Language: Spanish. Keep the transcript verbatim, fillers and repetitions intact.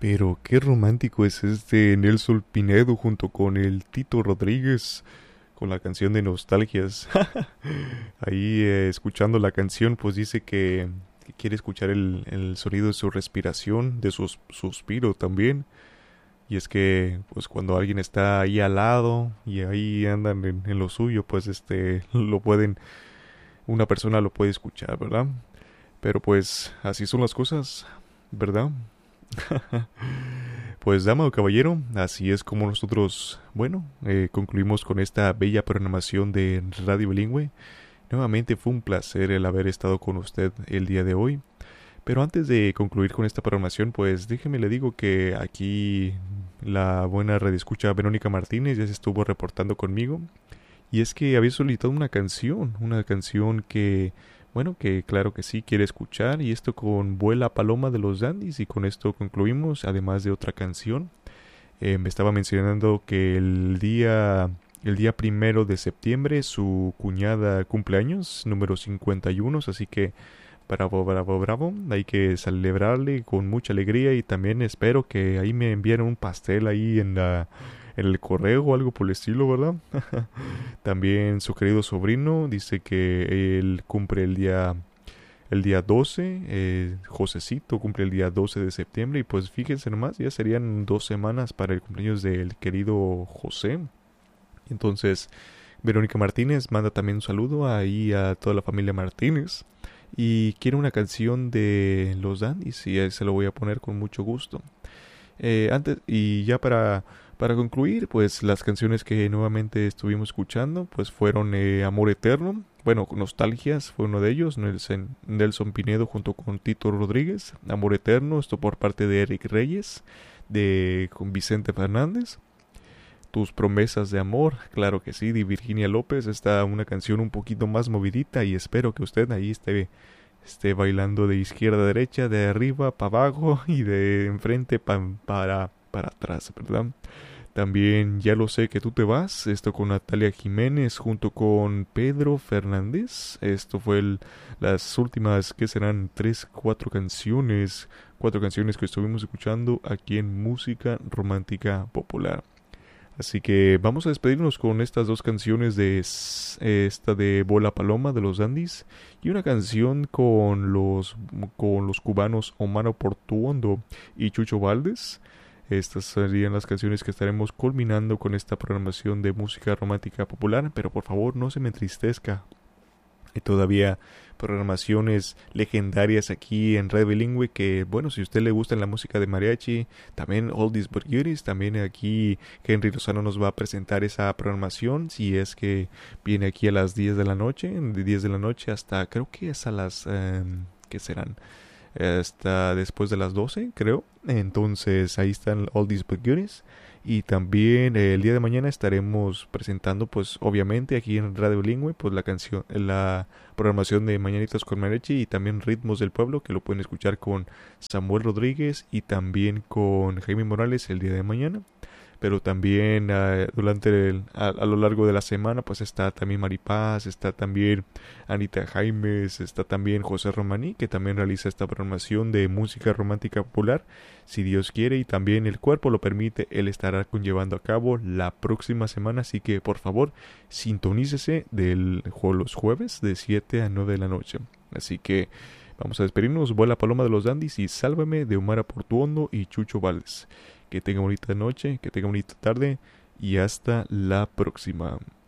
Pero qué romántico es este Nelson Pinedo junto con el Tito Rodríguez con la canción de Nostalgias. Ahí eh, escuchando la canción pues dice que, que quiere escuchar el, el sonido de su respiración, de su suspiro también. Y es que pues cuando alguien está ahí al lado y ahí andan en, en lo suyo pues este lo pueden, una persona lo puede escuchar, ¿verdad? Pero pues así son las cosas, ¿verdad? Pues dama o caballero, así es como nosotros, bueno, eh, concluimos con esta bella programación de Radio Bilingüe. Nuevamente fue un placer el haber estado con usted el día de hoy. Pero antes de concluir con esta programación, pues déjeme le digo que aquí la buena radioescucha Verónica Martínez ya se estuvo reportando conmigo. Y es que había solicitado una canción, una canción que, bueno, que claro que sí quiere escuchar. Y esto con Vuela Paloma de los Dandies. Y con esto concluimos, además de otra canción. Eh, me estaba mencionando que el día, el día primero de septiembre su cuñada cumpleaños, número cincuenta y uno. Así que bravo, bravo, bravo. Hay que celebrarle con mucha alegría. Y también espero que ahí me envíen un pastel ahí en la... en el correo o algo por el estilo, ¿verdad? También su querido sobrino dice que él cumple el día el día doce, eh, Josecito cumple el día doce de septiembre y pues fíjense nomás, ya serían dos semanas para el cumpleaños del querido José. Entonces, Verónica Martínez manda también un saludo ahí a toda la familia Martínez y quiere una canción de los Dandies y se lo voy a poner con mucho gusto. Eh, antes y ya para para concluir, pues las canciones que nuevamente estuvimos escuchando, pues fueron eh, Amor Eterno, bueno, Nostalgias fue uno de ellos, Nelson, Nelson Pinedo junto con Tito Rodríguez, Amor Eterno, esto por parte de Eric Reyes, de con Vicente Fernández, Tus Promesas de Amor, claro que sí, de Virginia López, está una canción un poquito más movidita y espero que usted ahí esté esté bailando de izquierda a derecha, de arriba para abajo y de enfrente pa, para, para atrás, ¿verdad? También Ya lo sé que tú te vas, esto con Natalia Jiménez junto con Pedro Fernández. Esto fue el, las últimas, que serán tres, cuatro canciones, cuatro canciones que estuvimos escuchando aquí en Música Romántica Popular. Así que vamos a despedirnos con estas dos canciones de esta de Bola Paloma de los Dandies y una canción con los con los cubanos Omar Portuondo y Chucho Valdés. Estas serían las canciones que estaremos culminando con esta programación de música romántica popular, pero por favor no se me entristezca. Hay todavía programaciones legendarias aquí en Red Bilingüe que, bueno, si a usted le gusta la música de mariachi, también Oldies but Goodies, también aquí Henry Lozano nos va a presentar esa programación, si es que viene aquí a las diez de la noche, de diez de la noche hasta, creo que es a las, eh, ¿qué serán? Hasta después de las doce, creo. Entonces ahí están Oldies but Goodies. Y también eh, el día de mañana estaremos presentando, pues obviamente aquí en Radio Bilingüe, pues la canción, la programación de Mañanitas con Mariachi y también Ritmos del Pueblo, que lo pueden escuchar con Samuel Rodríguez y también con Jaime Morales el día de mañana. Pero también uh, durante el, a, a lo largo de la semana pues está también Maripaz, está también Anita Jaimes, está también José Romaní, que también realiza esta programación de música romántica popular, si Dios quiere y también el cuerpo lo permite, él estará llevando a cabo la próxima semana, así que por favor sintonícese del, los jueves de siete a nueve de la noche. Así que vamos a despedirnos, Vuela Paloma de los Dandies y Sálvame de Omar Portuondo y Chucho Valdés. Que tenga bonita noche, que tenga bonita tarde y hasta la próxima.